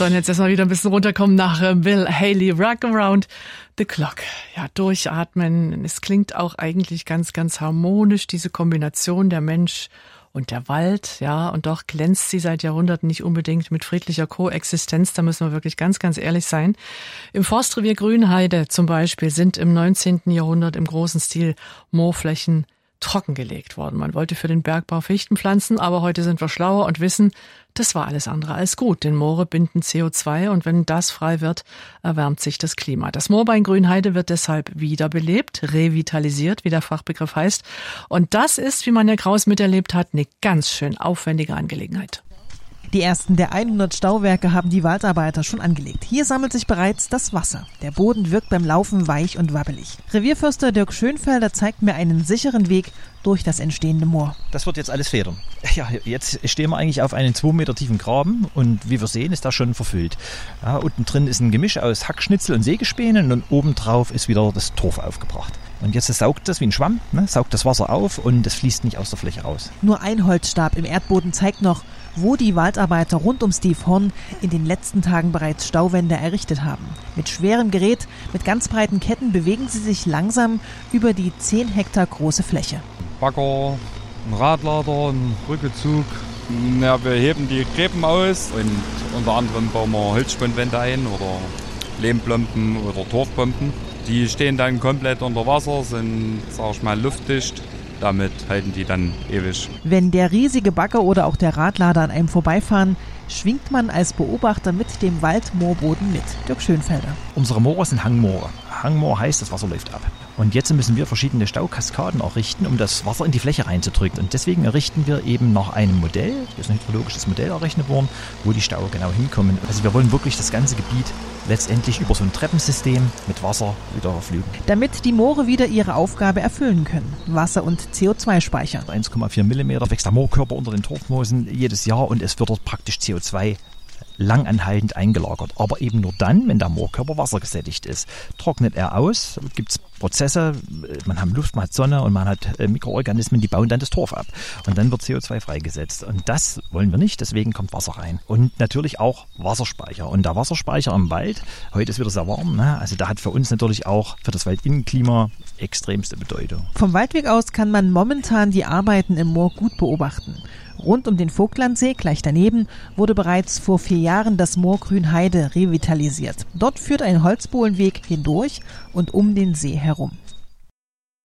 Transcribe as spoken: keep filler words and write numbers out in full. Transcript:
So, und jetzt erstmal wieder ein bisschen runterkommen nach äh, Bill Haley, Rock Around the Clock. Ja, durchatmen. Es klingt auch eigentlich ganz, ganz harmonisch, diese Kombination der Mensch und der Wald, ja, und doch glänzt sie seit Jahrhunderten nicht unbedingt mit friedlicher Koexistenz, da müssen wir wirklich ganz, ganz ehrlich sein. Im Forstrevier Grünheide zum Beispiel sind im neunzehnten Jahrhundert im großen Stil Moorflächen trockengelegt worden. Man wollte für den Bergbau Fichten pflanzen, aber heute sind wir schlauer und wissen, das war alles andere als gut, denn Moore binden C O zwei und wenn das frei wird, erwärmt sich das Klima. Das Moorbein Grünheide wird deshalb wiederbelebt, revitalisiert, wie der Fachbegriff heißt. Und das ist, wie man ja Kraus miterlebt hat, eine ganz schön aufwendige Angelegenheit. Die ersten der hundert Stauwerke haben die Waldarbeiter schon angelegt. Hier sammelt sich bereits das Wasser. Der Boden wirkt beim Laufen weich und wabbelig. Revierförster Dirk Schönfelder zeigt mir einen sicheren Weg durch das entstehende Moor. Das wird jetzt alles federn. Ja, jetzt stehen wir eigentlich auf einem zwei Meter tiefen Graben und wie wir sehen, ist das schon verfüllt. Ja, unten drin ist ein Gemisch aus Hackschnitzel und Sägespänen und obendrauf ist wieder das Torf aufgebracht. Und jetzt saugt das wie ein Schwamm, ne, saugt das Wasser auf und es fließt nicht aus der Fläche raus. Nur ein Holzstab im Erdboden zeigt noch, wo die Waldarbeiter rund um Steve Horn in den letzten Tagen bereits Stauwände errichtet haben. Mit schwerem Gerät, mit ganz breiten Ketten bewegen sie sich langsam über die zehn Hektar große Fläche. Bagger, ein Radlader, ein Rückezug. Ja, wir heben die Gräben aus und unter anderem bauen wir Holzspannwände ein oder Lehmplomben oder Torfpompen. Die stehen dann komplett unter Wasser, sind, sag ich mal, luftdicht. Damit halten die dann ewig. Wenn der riesige Bagger oder auch der Radlader an einem vorbeifahren, schwingt man als Beobachter mit dem Waldmoorboden mit. Dirk Schönfelder. Unsere Moore sind Hangmoore. Hangmoor heißt, das Wasser läuft ab. Und jetzt müssen wir verschiedene Staukaskaden errichten, um das Wasser in die Fläche reinzudrücken. Und deswegen errichten wir eben nach einem Modell, das ist ein hydrologisches Modell errechnet worden, wo die Staue genau hinkommen. Also wir wollen wirklich das ganze Gebiet letztendlich über so ein Treppensystem mit Wasser wieder verflügen. Damit die Moore wieder ihre Aufgabe erfüllen können. Wasser und C O zwei speichern. eins Komma vier Millimeter wächst der Moorkörper unter den Torfmoosen jedes Jahr und es wird dort praktisch C O zwei langanhaltend eingelagert. Aber eben nur dann, wenn der Moorkörper wassergesättigt ist. Trocknet er aus, gibt es Prozesse, man hat Luft, man hat Sonne und man hat äh, Mikroorganismen, die bauen dann das Torf ab. Und dann wird C O zwei freigesetzt. Und das wollen wir nicht, deswegen kommt Wasser rein. Und natürlich auch Wasserspeicher. Und der Wasserspeicher im Wald, heute ist wieder sehr warm, ne? Also da hat für uns natürlich auch für das Waldinnenklima extremste Bedeutung. Vom Waldweg aus kann man momentan die Arbeiten im Moor gut beobachten. Rund um den Vogtlandsee, gleich daneben, wurde bereits vor vier Jahren das Moor Grünheide revitalisiert. Dort führt ein Holzbohlenweg hindurch und um den See herum.